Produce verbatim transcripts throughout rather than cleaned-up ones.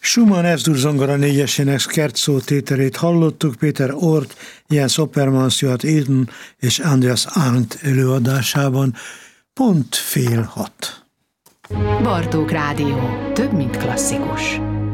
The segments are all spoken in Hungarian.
Schumann F-dur zongora négyesének scherzo tételét hallottuk, Péter Orth, Jens Opperman, Stuart Eden és Andreas Arndt előadásában. Pont fél hat. Bartók Rádió. Több, mint klasszikus.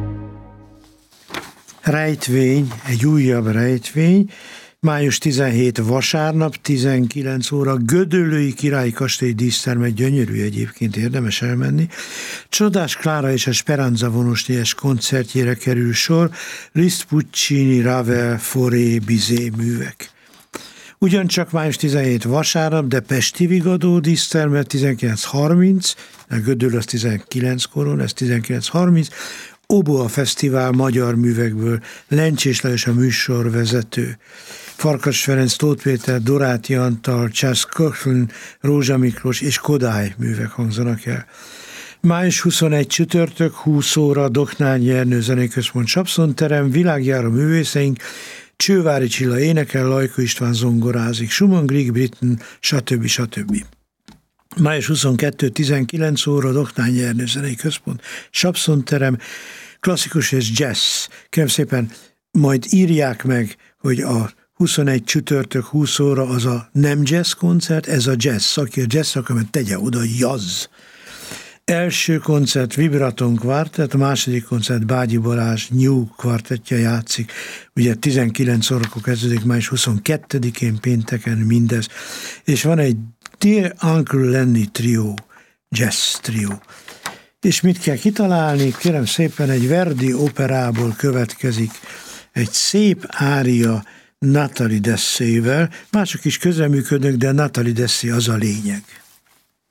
Rejtvény, egy újabb rejtvény. május tizenhetedike vasárnap, tizenkilenc óra, Gödöllői Királyi Kastély díszterme, gyönyörű egyébként, érdemes elmenni. Csodás Klára és a Speranza vonósnégyes koncertjére kerül sor, Liszt, Puccini, Ravel, Fauré, Bizet művek. Ugyancsak május tizenhetedike vasárnap, de Pesti Vigadó díszterme, tizenkilenc harminc, a Gödöllő az tizenkilenckor, ez tizenkilenc harminc, Oboa Fesztivál magyar művekből, Lencsés Lajos a műsorvezető. Farkas Ferenc, Tóth Péter, Doráti Antal, Charles Coughlin, Rózsa Miklós és Kodály művek hangzanak el. május huszonegyedike csütörtök, húsz óra, Doknányi Ernő Zeneközpont Sapszonterem, világjáró művészeink, Csővári Csilla énekel, Lajko István zongorázik, Schumann, Grieg, Britten, stb. stb. május huszonkettedike, tizenkilenc óra, Doknányi Ernő Zenei Központ, Sapszonterem, klasszikus és jazz. Kérem szépen, majd írják meg, hogy a huszonegyedike csütörtök, húsz óra az a nem jazz koncert, ez a jazz. Aki a jazz szakember, tegye oda jazz. Első koncert Vibraton kvartett, a második koncert Bágyi Balázs New kvartettje játszik. Ugye tizenkilenc órakor kezdődik, május huszonkettedikén pénteken mindez. És van egy Dear Uncle Lenny trió, jazz trió. És mit kell kitalálni? Kérem szépen, egy Verdi operából következik egy szép ária Nathalie Dessayvel. Mások is közreműködnek, de Nathalie Dessay az a lényeg.